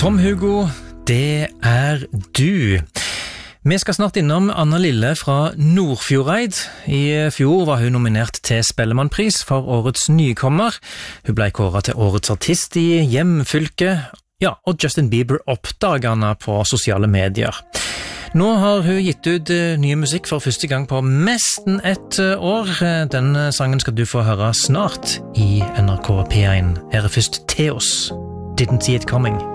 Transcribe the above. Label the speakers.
Speaker 1: Tom Hugo, det du. Vi skal snart innom Anna Lille fra Nordfjordeid. I fjor var hun nominert til Spellemannpris for årets nykommer. Hun ble kåret til årets artist i hjemfylket. Ja, og Justin Bieber oppdaget henne på sosiale medier. Nå har hun gitt ut ny musikk for første gang på nesten et år. Den sangen skal du få høre snart i NRK P1. Her er først Theos. Didn't see it coming.